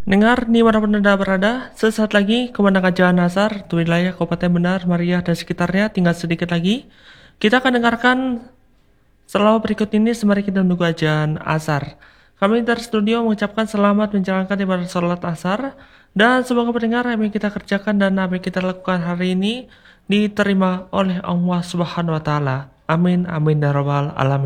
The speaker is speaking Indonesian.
Dengar dimanapun Anda berada, sesaat lagi kemenangan Jalan Asar, di wilayah Kabupaten Benar, Maria dan sekitarnya tinggal sedikit lagi. Kita akan dengarkan selawat berikut ini sembari kita menunggu ajan Asar. Kami dari studio mengucapkan selamat menjalankan ibadah sholat Asar dan semoga pendengar apa yang kita kerjakan dan apa yang kita lakukan hari ini diterima oleh Allah Subhanahu wa taala. Amin amin ya rabbal alamin.